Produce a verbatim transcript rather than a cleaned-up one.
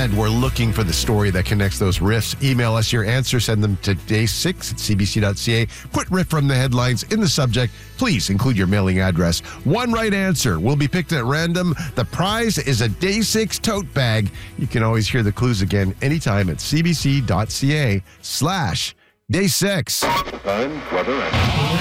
and we're looking for the story that connects those riffs. Email us your answer. Send them to day six at c b c dot c a. Put riff from the headlines in the subject. Please include your mailing address. One right answer will be picked at random. The prize is a Day six tote bag. You can always hear the clues again anytime at c b c dot c a slash day six. Time, weather, and